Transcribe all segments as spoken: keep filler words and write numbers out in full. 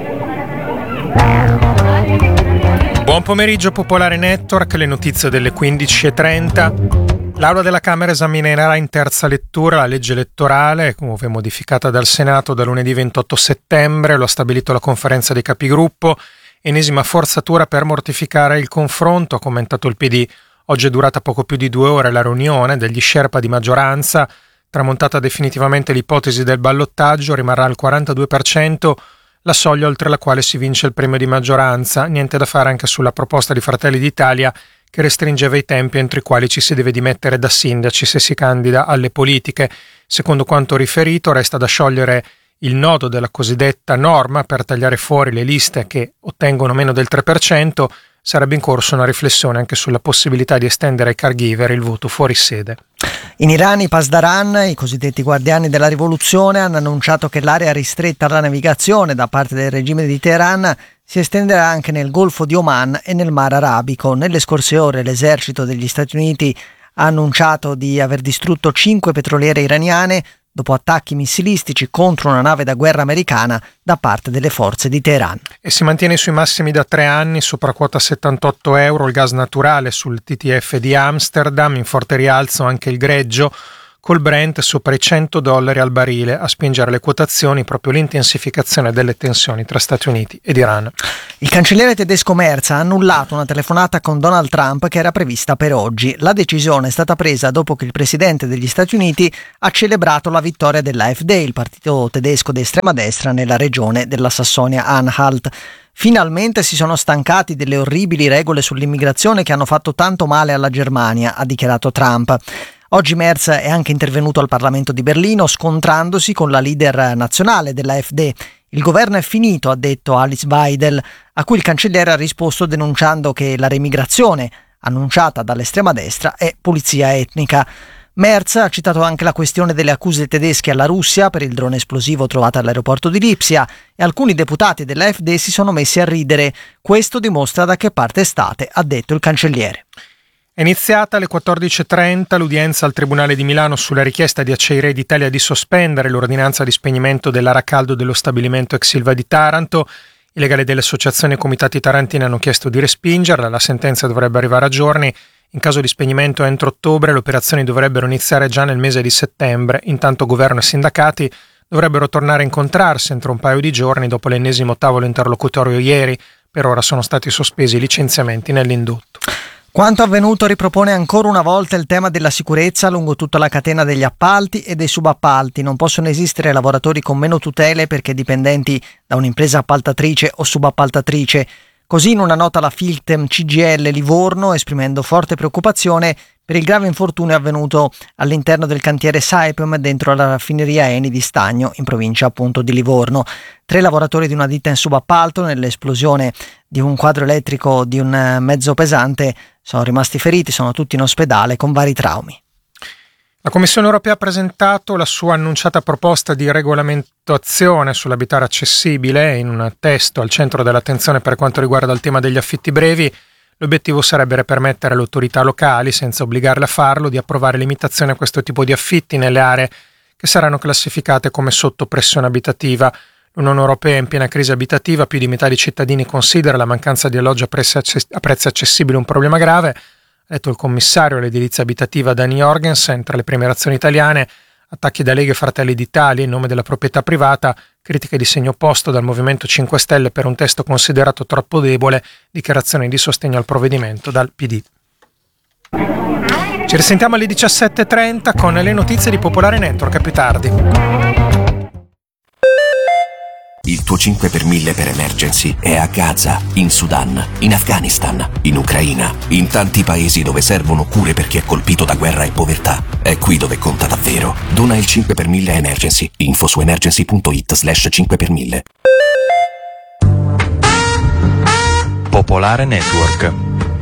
Buon pomeriggio Popolare Network, le notizie delle quindici e trenta. L'Aula della Camera esaminerà in terza lettura la legge elettorale, come modificata dal Senato da lunedì ventotto settembre, lo ha stabilito la conferenza dei capigruppo, ennesima forzatura per mortificare il confronto, ha commentato il P D. Oggi è durata poco più di due ore la riunione degli sherpa di maggioranza, tramontata definitivamente l'ipotesi del ballottaggio, rimarrà al quarantadue per cento, la soglia oltre la quale si vince il premio di maggioranza. Niente da fare anche sulla proposta di Fratelli d'Italia che restringeva i tempi entro i quali ci si deve dimettere da sindaci se si candida alle politiche. Secondo quanto riferito, resta da sciogliere il nodo della cosiddetta norma per tagliare fuori le liste che ottengono meno del tre per cento. Sarebbe in corso una riflessione anche sulla possibilità di estendere ai caregiver il voto fuori sede. In Iran i Pasdaran, i cosiddetti guardiani della rivoluzione, hanno annunciato che l'area ristretta alla navigazione da parte del regime di Teheran si estenderà anche nel Golfo di Oman e nel Mar Arabico. Nelle scorse ore l'esercito degli Stati Uniti ha annunciato di aver distrutto cinque petroliere iraniane dopo attacchi missilistici contro una nave da guerra americana da parte delle forze di Teheran. E si mantiene sui massimi da tre anni, sopra quota settantotto euro il gas naturale sul T T F di Amsterdam, in forte rialzo anche il greggio, col Brent sopra i cento dollari al barile, a spingere le quotazioni proprio l'intensificazione delle tensioni tra Stati Uniti ed Iran. Il cancelliere tedesco Merz ha annullato una telefonata con Donald Trump che era prevista per oggi. La decisione è stata presa dopo che il presidente degli Stati Uniti ha celebrato la vittoria dell'A F D, il partito tedesco di estrema destra nella regione della Sassonia-Anhalt. Finalmente si sono stancati delle orribili regole sull'immigrazione che hanno fatto tanto male alla Germania, ha dichiarato Trump. Oggi Merz è anche intervenuto al Parlamento di Berlino scontrandosi con la leader nazionale dell'A F D. Il governo è finito, ha detto Alice Weidel, a cui il cancelliere ha risposto denunciando che la remigrazione annunciata dall'estrema destra è pulizia etnica. Merz ha citato anche la questione delle accuse tedesche alla Russia per il drone esplosivo trovato all'aeroporto di Lipsia e alcuni deputati dell'A F D si sono messi a ridere. Questo dimostra da che parte state, ha detto il cancelliere. È iniziata alle quattordici e trenta l'udienza al Tribunale di Milano sulla richiesta di Acciaierie d'Italia di sospendere l'ordinanza di spegnimento dell'aracaldo dello stabilimento ex Ilva di Taranto. I legali delle associazioni e comitati tarantini hanno chiesto di respingerla, la sentenza dovrebbe arrivare a giorni. In caso di spegnimento entro ottobre le operazioni dovrebbero iniziare già nel mese di settembre. Intanto governo e sindacati dovrebbero tornare a incontrarsi entro un paio di giorni dopo l'ennesimo tavolo interlocutorio ieri. Per ora sono stati sospesi i licenziamenti nell'indotto. Quanto avvenuto ripropone ancora una volta il tema della sicurezza lungo tutta la catena degli appalti e dei subappalti. Non possono esistere lavoratori con meno tutele perché dipendenti da un'impresa appaltatrice o subappaltatrice. Così in una nota la Filtem C G I L Livorno, esprimendo forte preoccupazione per il grave infortunio avvenuto all'interno del cantiere Saipem dentro la raffineria Eni di Stagno, in provincia appunto di Livorno. Tre lavoratori di una ditta in subappalto nell'esplosione di un quadro elettrico di un mezzo pesante sono rimasti feriti, sono tutti in ospedale con vari traumi. La Commissione europea ha presentato la sua annunciata proposta di regolamentazione sull'abitare accessibile in un testo al centro dell'attenzione per quanto riguarda il tema degli affitti brevi. L'obiettivo sarebbe permettere alle autorità locali, senza obbligarle a farlo, di approvare limitazioni a questo tipo di affitti nelle aree che saranno classificate come sotto pressione abitativa. L'Unione Europea è in piena crisi abitativa, più di metà dei cittadini considera la mancanza di alloggi a prezzi accessibili un problema grave. Ha detto il commissario all'edilizia abitativa Dani Jorgensen. Tra le prime reazioni italiane, attacchi da Lega e Fratelli d'Italia in nome della proprietà privata, critiche di segno opposto dal Movimento cinque Stelle per un testo considerato troppo debole, dichiarazioni di sostegno al provvedimento dal P D. Ci risentiamo alle diciassette e trenta con le notizie di Popolare Network. A più tardi. Il tuo cinque per mille per emergency è a Gaza, in Sudan, in Afghanistan, in Ucraina, in tanti paesi dove servono cure per chi è colpito da guerra e povertà. È qui dove conta davvero. Dona il cinque per mille a Emergency. Info su emergency punto it slash cinque per mille. Popolare Network.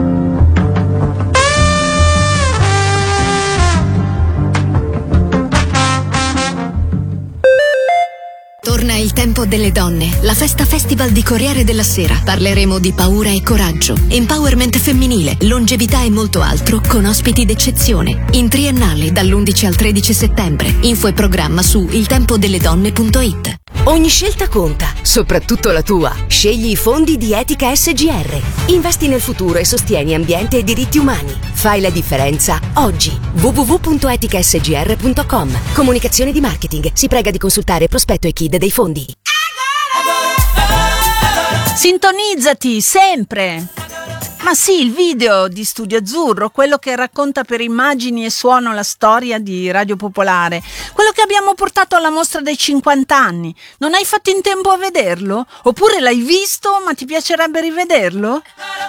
Torna il tempo delle donne, la festa festival di Corriere della Sera. Parleremo di paura e coraggio, empowerment femminile, longevità e molto altro con ospiti d'eccezione. In triennale dall'undici al tredici settembre. Info e programma su il tempo delle donne punto it. Ogni scelta conta, soprattutto la tua. Scegli i fondi di Etica S G R. Investi nel futuro e sostieni ambiente e diritti umani. Fai la differenza oggi. w w w punto etica s g r punto com. Comunicazione di marketing. Si prega di consultare prospetto e K I D dei fondi. Sintonizzati sempre! Ma sì, il video di Studio Azzurro, quello che racconta per immagini e suono la storia di Radio Popolare, quello che abbiamo portato alla mostra dei cinquanta anni. Non hai fatto in tempo a vederlo? Oppure l'hai visto ma ti piacerebbe rivederlo?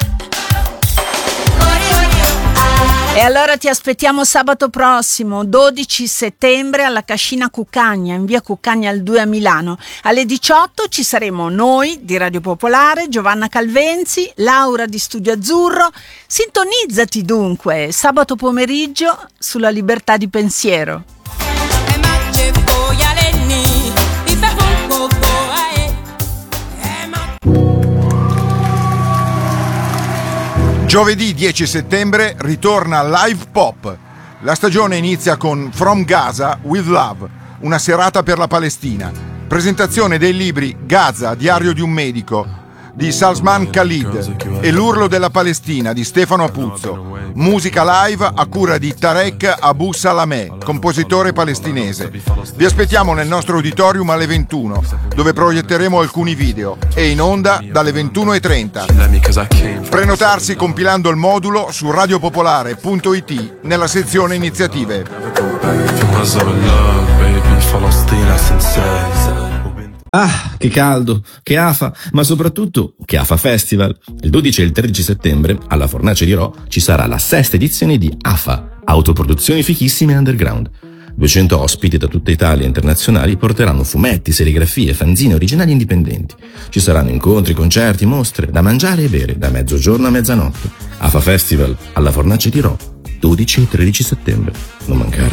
E allora ti aspettiamo sabato prossimo, dodici settembre, alla Cascina Cuccagna, in via Cuccagna al due a Milano. Alle diciotto ci saremo noi di Radio Popolare, Giovanna Calvenzi, Laura di Studio Azzurro. Sintonizzati dunque, sabato pomeriggio sulla Libertà di Pensiero. Giovedì dieci settembre ritorna Live Pop. La stagione inizia con From Gaza with Love, una serata per la Palestina. Presentazione dei libri Gaza, diario di un medico di Salman Khalid e L'urlo della Palestina di Stefano Apuzzo. Musica live a cura di Tarek Abu Salameh, compositore palestinese. Vi aspettiamo nel nostro auditorium alle ventuno, dove proietteremo alcuni video, e in onda dalle ventuno e trenta. Prenotarsi compilando il modulo su radiopopolare punto it nella sezione iniziative. Ah, che caldo, che afa, ma soprattutto che afa festival. Il dodici e il tredici settembre alla Fornace di Rho ci sarà la sesta edizione di AFA, autoproduzioni fichissime underground. duecento ospiti da tutta Italia e internazionali porteranno fumetti, serigrafie, fanzine originali indipendenti. Ci saranno incontri, concerti, mostre, da mangiare e bere da mezzogiorno a mezzanotte. AFA Festival alla Fornace di Rho, dodici e tredici settembre. Non mancare.